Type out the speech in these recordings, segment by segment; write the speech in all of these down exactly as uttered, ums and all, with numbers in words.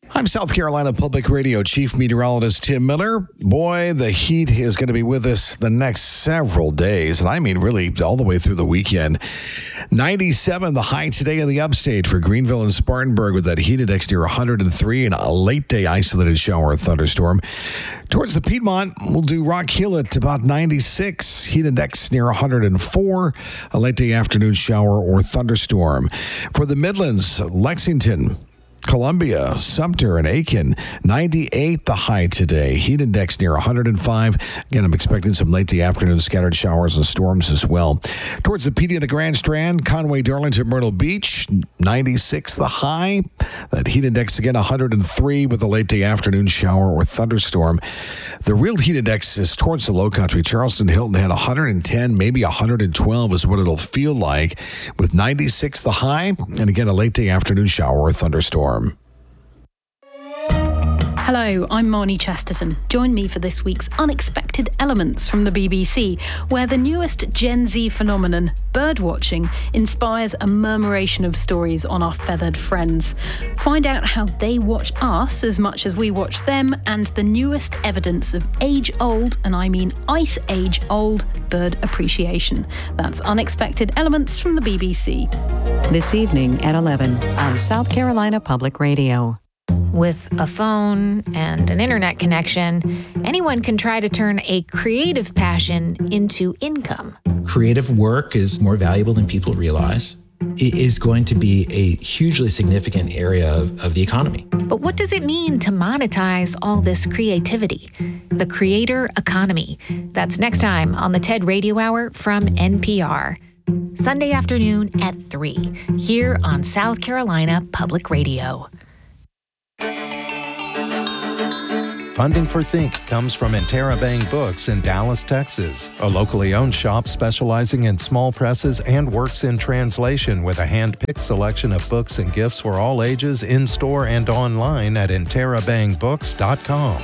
I'm South Carolina Public Radio Chief Meteorologist Tim Miller. Boy, the heat is going to be with us the next several days, and I mean really all the way through the weekend. ninety-seven the high today in the upstate for Greenville and Spartanburg with that heat index near one hundred three and a late day isolated shower or thunderstorm. Towards the Piedmont, we'll do Rock Hill at about ninety-six, heat index near one hundred four, a late day afternoon shower or thunderstorm. For the Midlands, Lexington, Columbia, Sumter, and Aiken, ninety-eight the high today. Heat index near one hundred five. Again, I'm expecting some late day afternoon scattered showers and storms as well. Towards the P D and the Grand Strand, Conway, Darlington, Myrtle Beach, ninety-six the high. That heat index again one hundred three with a late day afternoon shower or thunderstorm. The real heat index is towards the low country. Charleston, Hilton had one hundred ten, maybe one hundred twelve is what it'll feel like with ninety-six the high. And again, a late day afternoon shower or thunderstorm. Hello, I'm Marnie Chesterton. Join me for this week's Unexpected Elements from the B B C, where the newest Gen Z phenomenon, birdwatching, inspires a murmuration of stories on our feathered friends. Find out how they watch us as much as we watch them, and the newest evidence of age-old, and I mean ice age-old, bird appreciation. That's Unexpected Elements from the B B C. This evening at eleven on South Carolina Public Radio. With a phone and an internet connection, anyone can try to turn a creative passion into income. Creative work is more valuable than people realize. It is going to be a hugely significant area of, of the economy. But what does it mean to monetize all this creativity? The creator economy. That's next time on the TED Radio Hour from N P R. Sunday afternoon at three, here on South Carolina Public Radio. Funding for Think comes from Interabang Books in Dallas, Texas, a locally owned shop specializing in small presses and works in translation with a hand-picked selection of books and gifts for all ages in-store and online at interabang books dot com.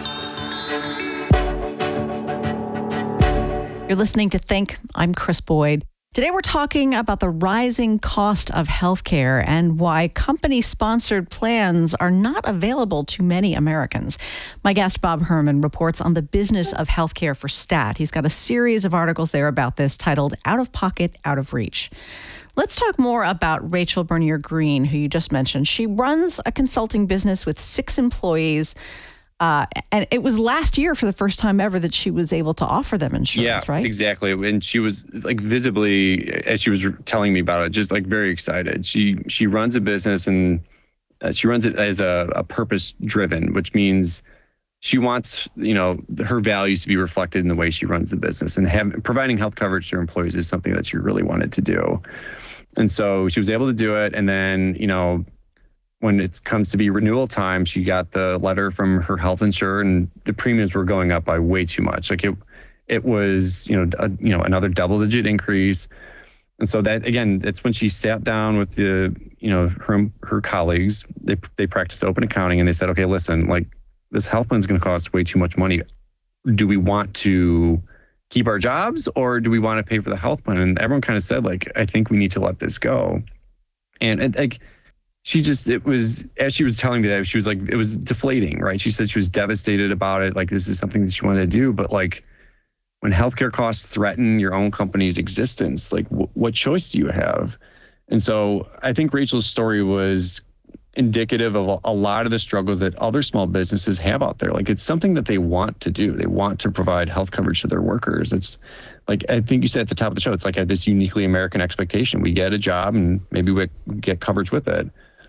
You're listening to Think. I'm Chris Boyd. Today we're talking about the rising cost of healthcare and why company-sponsored plans are not available to many Americans. My guest, Bob Herman, reports on the business of healthcare for Stat. He's got a series of articles there about this titled Out of Pocket, Out of Reach. Let's talk more about Rachel Bernier Green, who you just mentioned. She runs a consulting business with six employees. Uh, and it was last year for the first time ever that she was able to offer them insurance, yeah, right? Exactly. And she was like visibly, as she was telling me about it, just like very excited. She she runs a business and uh, she runs it as a, a purpose driven, which means she wants, you know, her values to be reflected in the way she runs the business, and have, providing health coverage to her employees is something that she really wanted to do. And so she was able to do it. And then, you know, when it comes to be renewal time, she got the letter from her health insurer, and the premiums were going up by way too much. Like it, it was, you know, a, you know, another double-digit increase. And so that, again, that's when she sat down with the, you know, her her colleagues. They they practice open accounting, and they said, okay, listen, like this health plan is going to cost way too much money. Do we want to keep our jobs, or do we want to pay for the health plan? And everyone kind of said, like, I think we need to let this go. And it, like. She just, it was, as she was telling me that, she was like, it was deflating, right? She said she was devastated about it. Like, this is something that she wanted to do. But like, when healthcare costs threaten your own company's existence, like, w- what choice do you have? And so I think Rachel's story was indicative of a, a lot of the struggles that other small businesses have out there. Like, it's something that they want to do. They want to provide health coverage to their workers. It's like, I think you said at the top of the show, it's like this uniquely American expectation. We get a job and maybe we get coverage with it.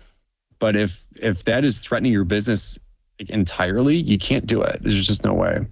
But if if that is threatening your business entirely, you can't do it. There's just no way.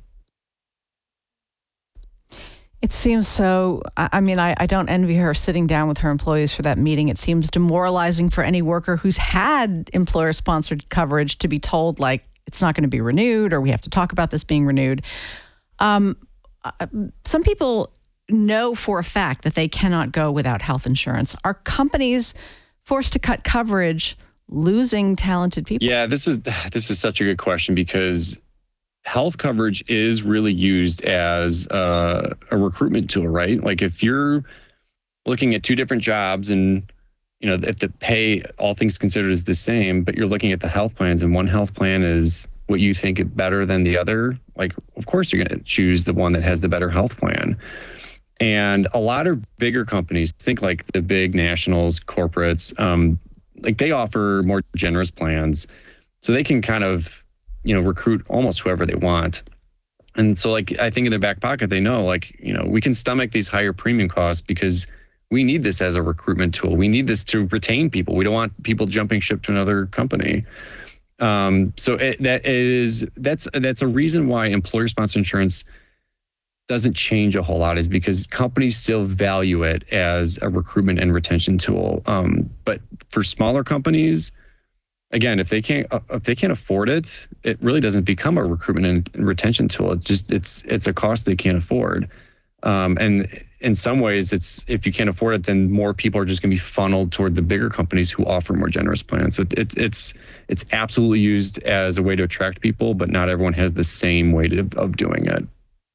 It seems so, I mean, I, I don't envy her sitting down with her employees for that meeting. It seems demoralizing for any worker who's had employer-sponsored coverage to be told, like, it's not going to be renewed, or we have to talk about this being renewed. Um, some people know for a fact that they cannot go without health insurance. Are companies forced to cut coverage, losing talented people? Yeah, this is this is such a good question, because health coverage is really used as a, a recruitment tool, right? Like if you're looking at two different jobs and, you know, if the pay, all things considered, is the same, but you're looking at the health plans and one health plan is what you think is better than the other, like, of course you're going to choose the one that has the better health plan. And a lot of bigger companies, think like the big nationals, corporates, um, like they offer more generous plans. So they can kind of, you know, recruit almost whoever they want. And so like, I think in their back pocket, they know like, you know, we can stomach these higher premium costs because we need this as a recruitment tool. We need this to retain people. We don't want people jumping ship to another company. Um, so it, that is, that's, that's a reason why employer-sponsored insurance doesn't change a whole lot, is because companies still value it as a recruitment and retention tool. Um, but for smaller companies, again, if they can't, if they can't afford it, it really doesn't become a recruitment and retention tool. It's just, it's, it's a cost they can't afford. Um, and in some ways, it's, if you can't afford it, then more people are just going to be funneled toward the bigger companies who offer more generous plans. So it, it's it's absolutely used as a way to attract people, but not everyone has the same way to, of doing it.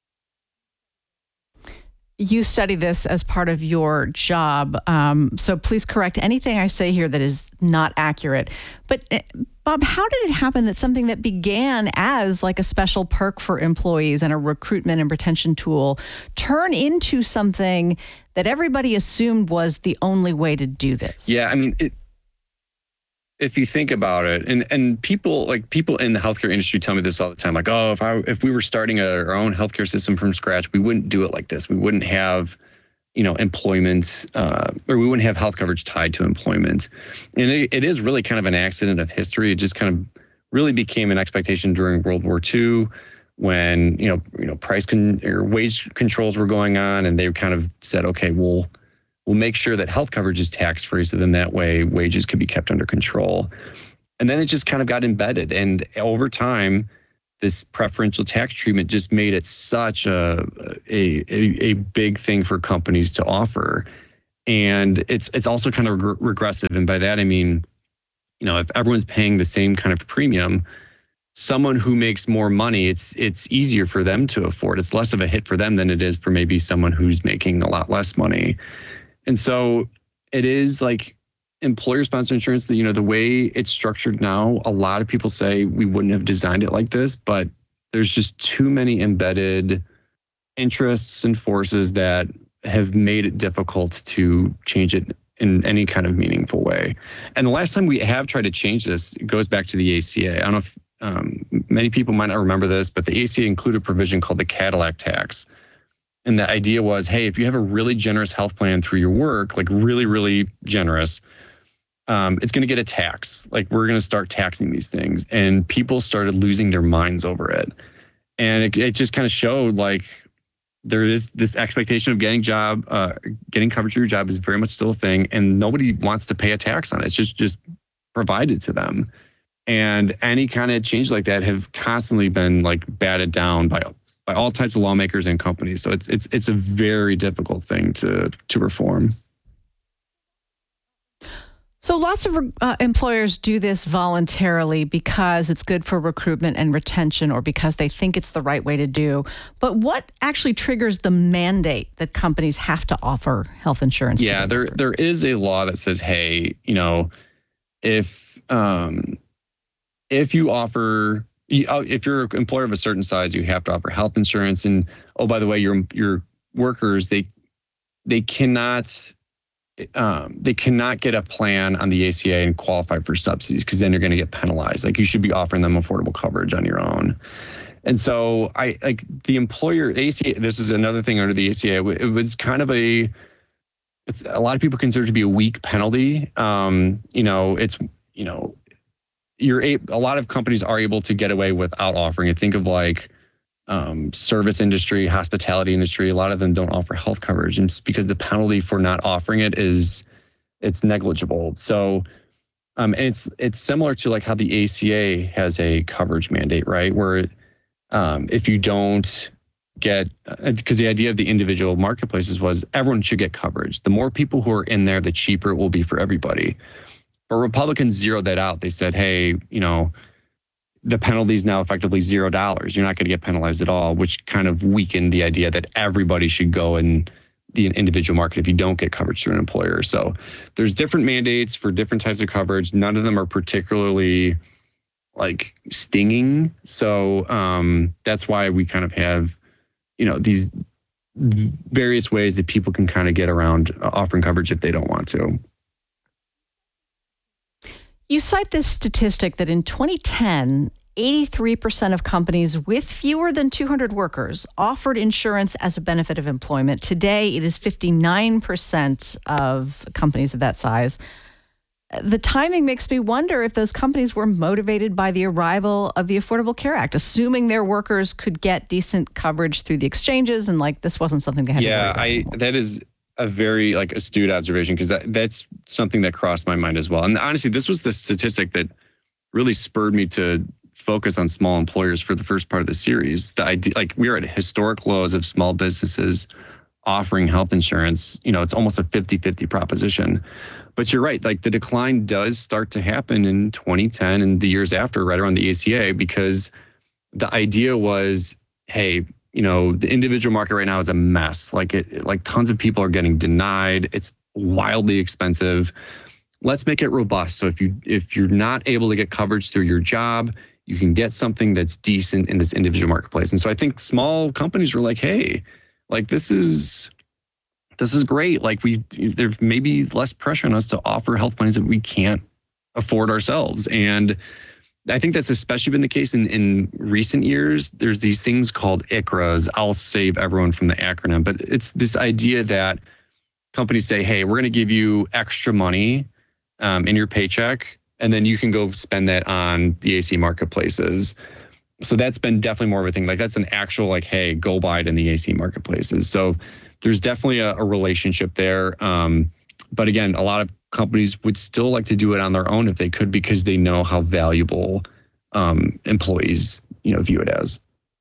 You study this as part of your job, um, so please correct anything I say here that is not accurate. But uh, Bob, how did it happen that something that began as like a special perk for employees and a recruitment and retention tool turn into something that everybody assumed was the only way to do this? Yeah, I mean, it, if you think about it, and and people like people in the healthcare industry tell me this all the time, like, oh, if I if we were starting a, our own healthcare system from scratch, we wouldn't do it like this. We wouldn't have, you know, employment, uh, or we wouldn't have health coverage tied to employment. And it, it is really kind of an accident of history. It just kind of really became an expectation during World War Two, when you know you know price con- or wage controls were going on, and they kind of said, okay, we'll we'll make sure that health coverage is tax-free, so then that way wages can be kept under control. And then it just kind of got embedded. And over time, this preferential tax treatment just made it such a, a, a, a big thing for companies to offer. And it's it's also kind of reg- regressive. And by that, I mean, you know, if everyone's paying the same kind of premium, someone who makes more money, it's it's easier for them to afford. It's less of a hit for them than it is for maybe someone who's making a lot less money. And so it is like employer-sponsored insurance, that, you know, the way it's structured now, a lot of people say we wouldn't have designed it like this, but there's just too many embedded interests and forces that have made it difficult to change it in any kind of meaningful way. And the last time we have tried to change this, it goes back to the A C A. I don't know if um, many people might not remember this, but the A C A included a provision called the Cadillac tax. And the idea was, hey, if you have a really generous health plan through your work, like really, really generous, um, it's going to get a tax. Like, we're going to start taxing these things. And people started losing their minds over it. And it, it just kind of showed like there is this expectation of getting job, uh, getting coverage for your job is very much still a thing. And nobody wants to pay a tax on it. It's just, just provided to them. And any kind of change like that have constantly been like batted down by by all types of lawmakers and companies. So it's it's it's a very difficult thing to to reform. So lots of uh, employers do this voluntarily because it's good for recruitment and retention, or because they think it's the right way to do. But what actually triggers the mandate that companies have to offer health insurance? Yeah, there workers? there is a law that says, hey, you know, if um, if you offer if you're an employer of a certain size, you have to offer health insurance. And oh, by the way, your your workers, they they cannot um, they cannot get a plan on the A C A and qualify for subsidies, because then you're going to get penalized. Like, you should be offering them affordable coverage on your own. And so I like the employer A C A. This is another thing under the A C A. It was kind of a it's, a lot of people consider it to be a weak penalty. Um, you know, it's you know. You're a, a lot of companies are able to get away without offering it. Think of like um, service industry, hospitality industry. A lot of them don't offer health coverage, and it's because the penalty for not offering it is it's negligible. So, um, and it's it's similar to like how the A C A has a coverage mandate, right? Where um, if you don't get, because the idea of the individual marketplaces was everyone should get coverage. The more people who are in there, the cheaper it will be for everybody. But Republicans zeroed that out. They said, hey, you know, the penalty is now effectively zero dollars. You're not going to get penalized at all, which kind of weakened the idea that everybody should go and the individual market if you don't get coverage through an employer. So there's different mandates for different types of coverage. None of them are particularly like stinging. So um, that's why we kind of have, you know, these various ways that people can kind of get around offering coverage if they don't want to. You cite this statistic that in twenty ten, eighty-three percent of companies with fewer than two hundred workers offered insurance as a benefit of employment. Today, it is fifty-nine percent of companies of that size. The timing makes me wonder if those companies were motivated by the arrival of the Affordable Care Act, assuming their workers could get decent coverage through the exchanges, and like this wasn't something they had yeah, to worry about. I that is a very like astute observation, because that, that's something that crossed my mind as well. And honestly, this was the statistic that really spurred me to focus on small employers for the first part of the series. The idea, like we are at historic lows of small businesses offering health insurance. You know, it's almost a fifty-fifty proposition. But you're right, like the decline does start to happen in twenty ten and the years after, right around the A C A, because the idea was, hey, you know, the individual market right now is a mess. Like it, like tons of people are getting denied. It's wildly expensive. Let's make it robust. So if you if you're not able to get coverage through your job, you can get something that's decent in this individual marketplace. And so I think small companies were like, hey, like this is this is great. Like we there's maybe less pressure on us to offer health plans that we can't afford ourselves. And I think that's especially been the case in, in recent years. There's these things called I C R As. I'll save everyone from the acronym, but it's this idea that companies say, hey, we're going to give you extra money um, in your paycheck, and then you can go spend that on the A C marketplaces. So that's been definitely more of a thing. Like that's an actual like, hey, go buy it in the A C marketplaces. So there's definitely a, a relationship there. Um, but again, a lot of companies would still like to do it on their own if they could, because they know how valuable um, employees, you know, view it as.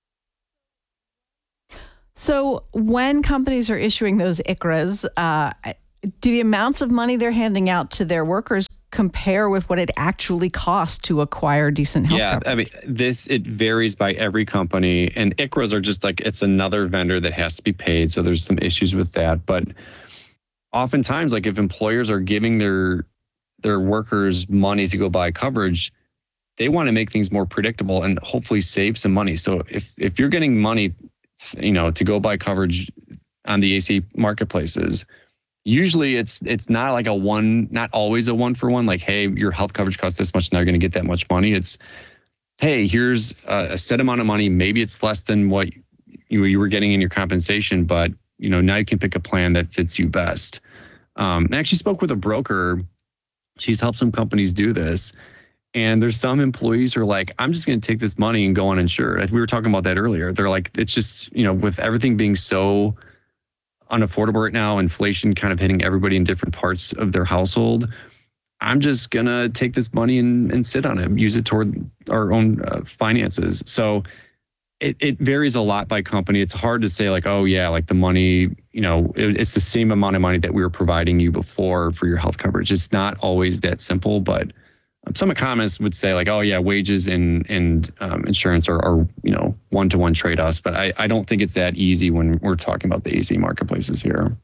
So when companies are issuing those I C R As, uh, do the amounts of money they're handing out to their workers compare with what it actually costs to acquire decent health yeah, coverage? I mean, this, it varies by every company. And I C R As are just like, it's another vendor that has to be paid. So there's some issues with that. But oftentimes, like if employers are giving their their workers money to go buy coverage, they want to make things more predictable and hopefully save some money. So if if you're getting money, you know, to go buy coverage on the A C marketplaces, usually it's it's not like a one, not always a one for one. Like, hey, your health coverage costs this much, now you're going to get that much money. It's, hey, here's a, a set amount of money. Maybe it's less than what you you were getting in your compensation, but you know, now you can pick a plan that fits you best. Um, I actually spoke with a broker. She's helped some companies do this. And there's some employees who are like, I'm just going to take this money and go uninsured. We were talking about that earlier. They're like, it's just, you know, with everything being so unaffordable right now, inflation kind of hitting everybody in different parts of their household, I'm just going to take this money and, and sit on it, use it toward our own uh, finances. So It, it varies a lot by company. It's hard to say like, oh yeah, like the money, you know, it, it's the same amount of money that we were providing you before for your health coverage. It's not always that simple, but some economists would say like, oh yeah, wages and and um, insurance are, are, you know, one-to-one trade-offs. But I, I don't think it's that easy when we're talking about the A C marketplaces here.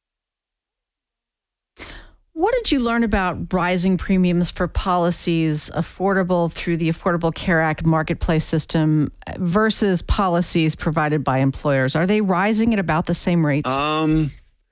What did you learn about rising premiums for policies affordable through the Affordable Care Act marketplace system versus policies provided by employers? Are they rising at about the same rates? Um,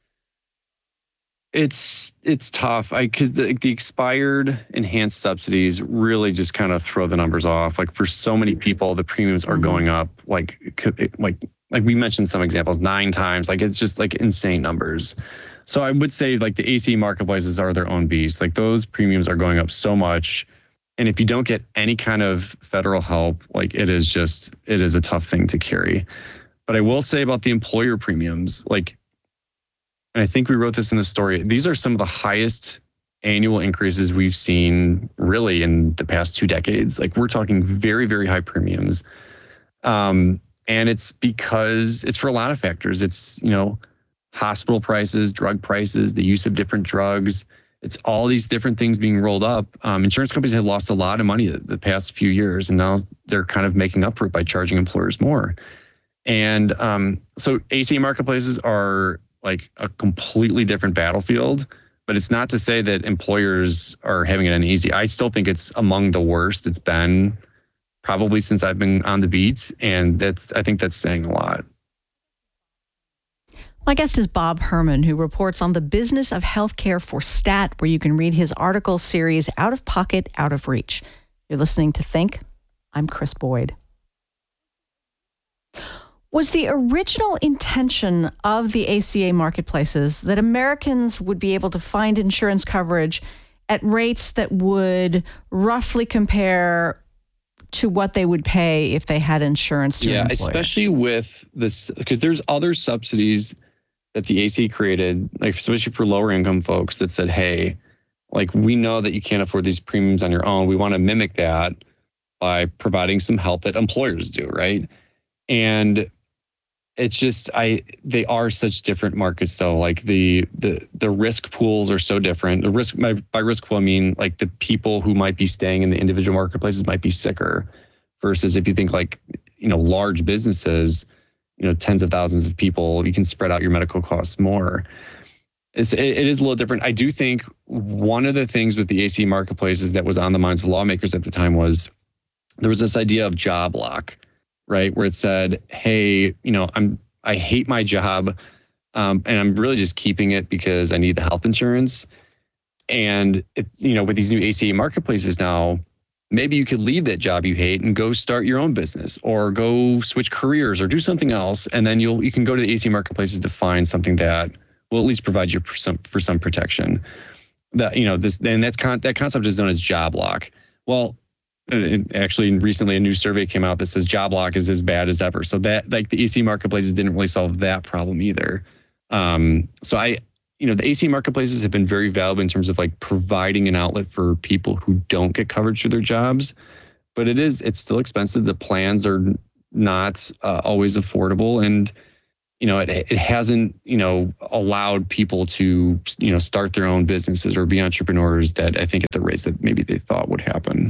it's it's tough. I because the the expired enhanced subsidies really just kind of throw the numbers off. Like for so many people, the premiums are mm-hmm. going up. Like like like we mentioned some examples nine times. Like it's just like insane numbers. So I would say like the A C marketplaces are their own beast. Like those premiums are going up so much. And if you don't get any kind of federal help, like it is just, it is a tough thing to carry. But I will say about the employer premiums, like, and I think we wrote this in the story, these are some of the highest annual increases we've seen really in the past two decades. Like we're talking very, very high premiums. Um, and it's because it's for a lot of factors. It's, you know, hospital prices, drug prices, the use of different drugs. It's all these different things being rolled up. Um, insurance companies have lost a lot of money the, the past few years, and now they're kind of making up for it by charging employers more. And um, so A C marketplaces are like a completely different battlefield. But it's not to say that employers are having it uneasy. I still think it's among the worst it's been probably since I've been on the beat. And that's, I think that's saying a lot. My guest is Bob Herman, who reports on the business of healthcare for Stat, where you can read his article series, Out of Pocket, Out of Reach. You're listening to Think. I'm Chris Boyd. Was the original intention of the A C A marketplaces that Americans would be able to find insurance coverage at rates that would roughly compare to what they would pay if they had insurance through Yeah, an employer? especially with this, because there's other subsidies that the A C A created, like especially for lower income folks that said, hey, like we know that you can't afford these premiums on your own. We want to mimic that by providing some help that employers do, right? And it's just, I, they are such different markets. So like the, the, the risk pools are so different. The risk, by, by risk pool, I mean like the people who might be staying in the individual marketplaces might be sicker versus if you think like, you know, large businesses, you know, tens of thousands of people, you can spread out your medical costs more. It's, it, it is a little different. I do think one of the things with the A C A marketplaces that was on the minds of lawmakers at the time was there was this idea of job lock, right? Where it said, hey, you know, I'm, I hate my job um, and I'm really just keeping it because I need the health insurance. And, it, you know, with these new A C A marketplaces now, maybe you could leave that job you hate and go start your own business or go switch careers or do something else. And then you'll, you can go to the A C A marketplaces to find something that will at least provide you for some, for some protection. That, you know, this, and that's con- that concept is known as job lock. Well, It, actually, recently a new survey came out that says job lock is as bad as ever. So that like the A C marketplaces didn't really solve that problem either. Um, so I, you know, the A C marketplaces have been very valuable in terms of like providing an outlet for people who don't get coverage through their jobs. But it is, it's still expensive. The plans are not uh, always affordable, and you know, it it hasn't you know allowed people to you know start their own businesses or be entrepreneurs that I think at the rates that maybe they thought would happen.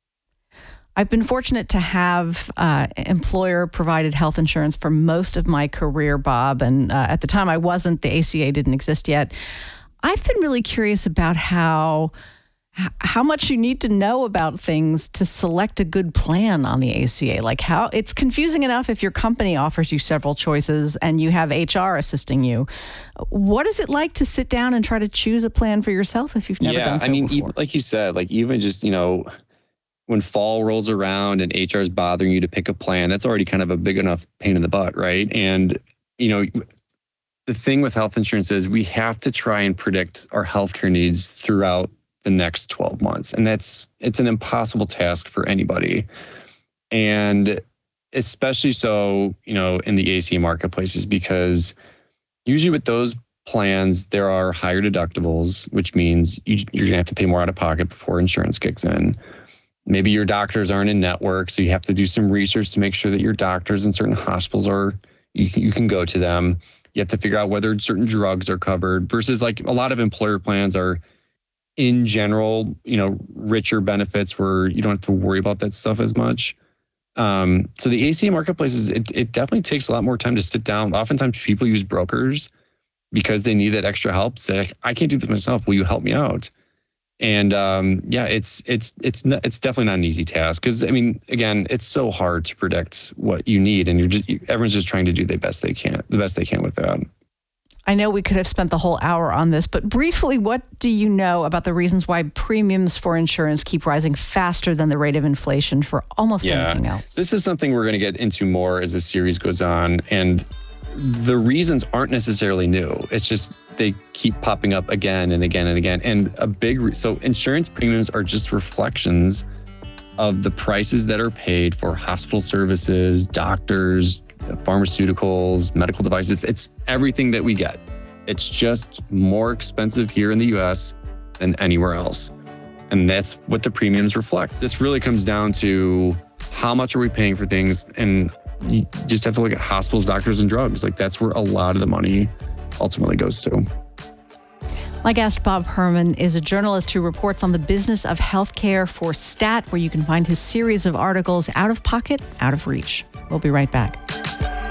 I've been fortunate to have uh, employer-provided health insurance for most of my career, Bob. And uh, at the time I wasn't, the A C A didn't exist yet. I've been really curious about how how much you need to know about things to select a good plan on the A C A. Like how it's confusing enough if your company offers you several choices and you have H R assisting you. What is it like to sit down and try to choose a plan for yourself if you've never yeah, done so I mean, before? Even, like you said, like even just, you know, when fall rolls around and H R is bothering you to pick a plan, that's already kind of a big enough pain in the butt, right? And, you know, the thing with health insurance is we have to try and predict our healthcare needs throughout the next twelve months. And that's, it's an impossible task for anybody. And especially so, you know, in the A C A marketplaces, because usually with those plans, there are higher deductibles, which means you, you're gonna have to pay more out of pocket before insurance kicks in. Maybe your doctors aren't in network, so you have to do some research to make sure that your doctors in certain hospitals are, you, you can go to them. You have to figure out whether certain drugs are covered versus like a lot of employer plans are in general, you know, richer benefits where you don't have to worry about that stuff as much. Um, so the A C A marketplaces, it, it definitely takes a lot more time to sit down. Oftentimes people use brokers because they need that extra help. Say, I can't do this myself. Will you help me out? And um, yeah, it's it's it's not, it's definitely not an easy task because I mean, again, it's so hard to predict what you need, and you're just you, everyone's just trying to do the best they can, the best they can with that. I know we could have spent the whole hour on this, but briefly, what do you know about the reasons why premiums for insurance keep rising faster than the rate of inflation for almost yeah, anything else? This is something we're going to get into more as the series goes on, and the reasons aren't necessarily new. It's just they keep popping up again and again and again. And a big, re- so insurance premiums are just reflections of the prices that are paid for hospital services, doctors, pharmaceuticals, medical devices. It's everything that we get. It's just more expensive here in the U S than anywhere else. And that's what the premiums reflect. This really comes down to how much are we paying for things, and you just have to look at hospitals, doctors, and drugs. Like that's where a lot of the money ultimately goes to. My guest, Bob Herman, is a journalist who reports on the business of healthcare for Stat, where you can find his series of articles, Out of Pocket, Out of Reach. We'll be right back.